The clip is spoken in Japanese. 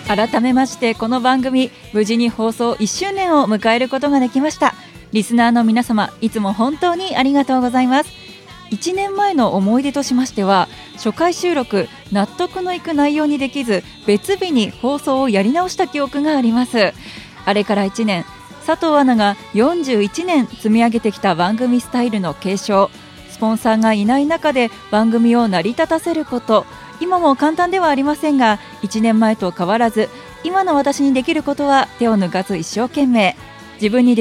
改めましてこの番組無事に放送1周年を迎えることができました。リスナーの皆様、いつも本当にありがとうございます。1年前の思い出としましては、初回収録納得のいく内容にできず別日に放送をやり直した記憶があります。あれから1年、佐藤アナが41年積み上げてきた番組スタイルの継承、スポンサーがいない中で番組を成り立たせること、今も簡単ではありませんが、1年前と変わらず今の私にできることは手を抜かず一生懸命自分にで